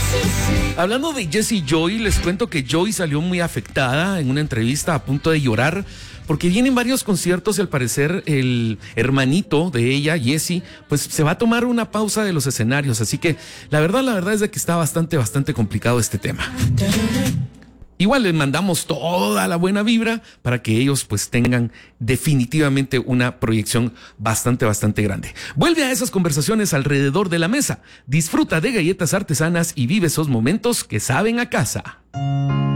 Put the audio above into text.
Hablando de Jessie Joy, les cuento que Joy salió muy afectada en una entrevista, a punto de llorar, porque vienen varios conciertos y al parecer el hermanito de ella, Jesse, pues se va a tomar una pausa de los escenarios. Así que la verdad es de que está bastante complicado este tema. Igual les mandamos toda la buena vibra para que ellos pues tengan definitivamente una proyección bastante grande. Vuelve a esas conversaciones alrededor de la mesa. Disfruta de galletas artesanas y vive esos momentos que saben a casa.